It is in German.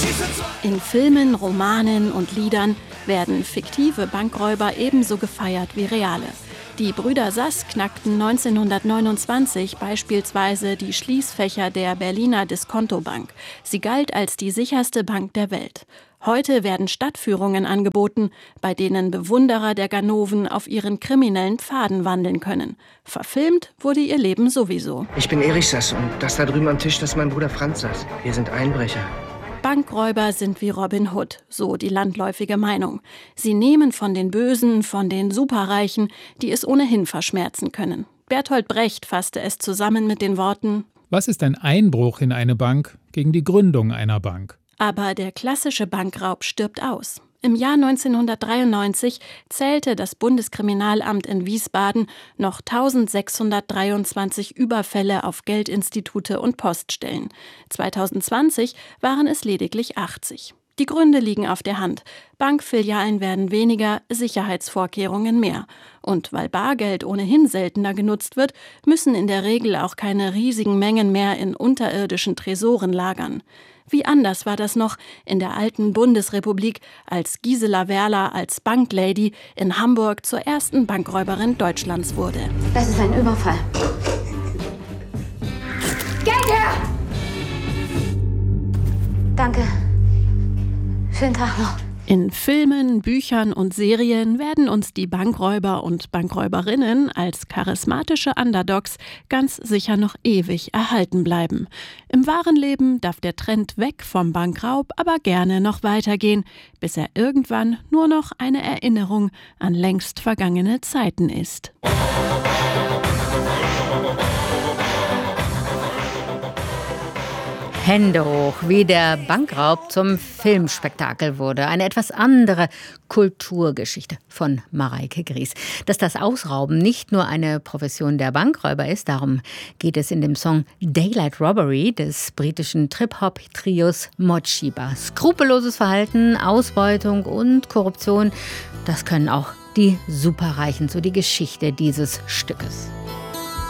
In Filmen, Romanen und Liedern werden fiktive Bankräuber ebenso gefeiert wie reale. Die Brüder Sass knackten 1929 beispielsweise die Schließfächer der Berliner Diskontobank. Sie galt als die sicherste Bank der Welt. Heute werden Stadtführungen angeboten, bei denen Bewunderer der Ganoven auf ihren kriminellen Pfaden wandeln können. Verfilmt wurde ihr Leben sowieso. Ich bin Erich Sass und das da drüben am Tisch, das ist mein Bruder Franz Sass. Wir sind Einbrecher. Bankräuber sind wie Robin Hood, so die landläufige Meinung. Sie nehmen von den Bösen, von den Superreichen, die es ohnehin verschmerzen können. Bertolt Brecht fasste es zusammen mit den Worten: Was ist ein Einbruch in eine Bank gegen die Gründung einer Bank? Aber der klassische Bankraub stirbt aus. Im Jahr 1993 zählte das Bundeskriminalamt in Wiesbaden noch 1623 Überfälle auf Geldinstitute und Poststellen. 2020 waren es lediglich 80. Die Gründe liegen auf der Hand. Bankfilialen werden weniger, Sicherheitsvorkehrungen mehr. Und weil Bargeld ohnehin seltener genutzt wird, müssen in der Regel auch keine riesigen Mengen mehr in unterirdischen Tresoren lagern. Wie anders war das noch in der alten Bundesrepublik, als Gisela Werler als Banklady in Hamburg zur ersten Bankräuberin Deutschlands wurde. Das ist ein Überfall. Geld her! Danke. Schönen Tag noch. In Filmen, Büchern und Serien werden uns die Bankräuber und Bankräuberinnen als charismatische Underdogs ganz sicher noch ewig erhalten bleiben. Im wahren Leben darf der Trend weg vom Bankraub aber gerne noch weitergehen, bis er irgendwann nur noch eine Erinnerung an längst vergangene Zeiten ist. Hände hoch, wie der Bankraub zum Filmspektakel wurde. Eine etwas andere Kulturgeschichte von Mareike Gries. Dass das Ausrauben nicht nur eine Profession der Bankräuber ist, darum geht es in dem Song Daylight Robbery des britischen Trip-Hop-Trios Mochiba. Skrupelloses Verhalten, Ausbeutung und Korruption, das können auch die Superreichen, so die Geschichte dieses Stückes.